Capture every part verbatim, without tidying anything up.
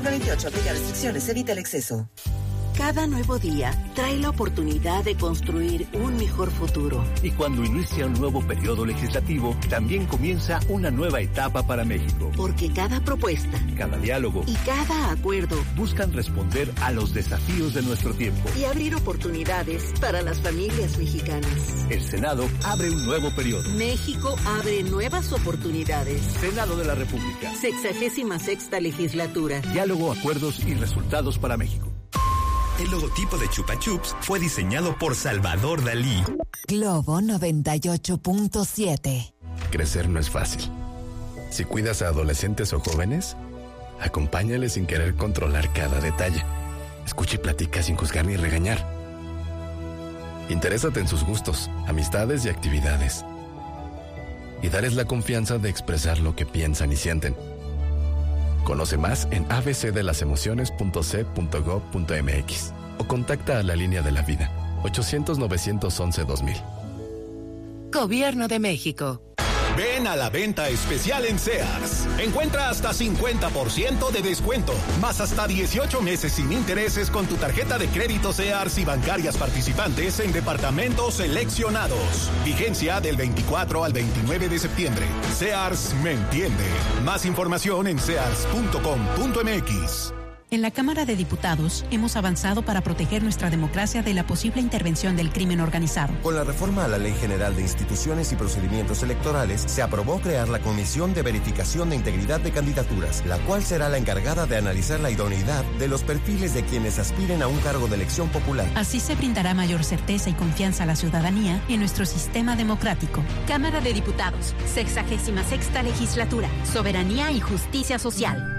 noviembre veintiocho. Aplica restricciones. Evita el exceso. Cada nuevo día trae la oportunidad de construir un mejor futuro. Y cuando inicia un nuevo periodo legislativo, también comienza una nueva etapa para México. Porque cada propuesta, cada diálogo y cada acuerdo buscan responder a los desafíos de nuestro tiempo y abrir oportunidades para las familias mexicanas. El Senado abre un nuevo periodo. México abre nuevas oportunidades. Senado de la República. Sexagésima sexta legislatura. Diálogo, acuerdos y resultados para México. El logotipo de Chupa Chups fue diseñado por Salvador Dalí. Globo noventa y ocho punto siete. Crecer no es fácil. Si cuidas a adolescentes o jóvenes, acompáñales sin querer controlar cada detalle. Escucha y platica sin juzgar ni regañar. Interésate en sus gustos, amistades y actividades. Y dales la confianza de expresar lo que piensan y sienten. Conoce más en a b c de las emociones punto c punto gob punto m x o contacta a la línea de la vida ochocientos, novecientos once, dos mil. Gobierno de México. Ven a la venta especial en Sears. Encuentra hasta cincuenta por ciento de descuento, más hasta dieciocho meses sin intereses con tu tarjeta de crédito Sears y bancarias participantes en departamentos seleccionados. Vigencia del veinticuatro al veintinueve de septiembre. Sears me entiende. Más información en sears punto com punto m x. En la Cámara de Diputados hemos avanzado para proteger nuestra democracia de la posible intervención del crimen organizado. Con la reforma a la Ley General de Instituciones y Procedimientos Electorales, se aprobó crear la Comisión de Verificación de Integridad de Candidaturas, la cual será la encargada de analizar la idoneidad de los perfiles de quienes aspiren a un cargo de elección popular. Así se brindará mayor certeza y confianza a la ciudadanía en nuestro sistema democrático. Cámara de Diputados, sexagésima sexta legislatura, soberanía y justicia social.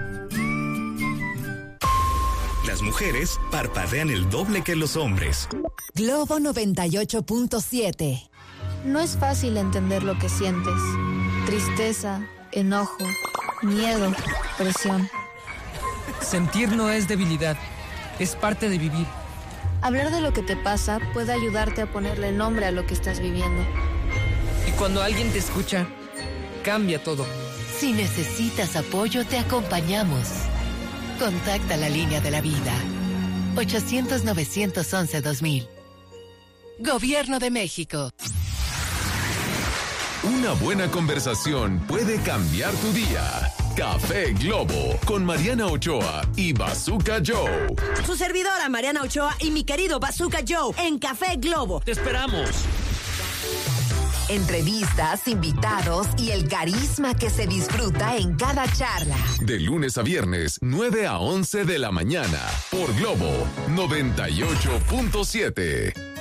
Las mujeres parpadean el doble que los hombres. Globo noventa y ocho punto siete. No es fácil entender lo que sientes. Tristeza, enojo, miedo, presión. Sentir no es debilidad, es parte de vivir. Hablar de lo que te pasa puede ayudarte a ponerle nombre a lo que estás viviendo. Y cuando alguien te escucha, cambia todo. Si necesitas apoyo, te acompañamos. Contacta la línea de la vida. ochocientos, novecientos once, dos mil. Gobierno de México. Una buena conversación puede cambiar tu día. Café Globo con Mariana Ochoa y Bazooka Joe. Su servidora Mariana Ochoa y mi querido Bazooka Joe en Café Globo. ¡Te esperamos! Entrevistas, invitados y el carisma que se disfruta en cada charla. De lunes a viernes, nueve a once de la mañana, por Globo noventa y ocho punto siete.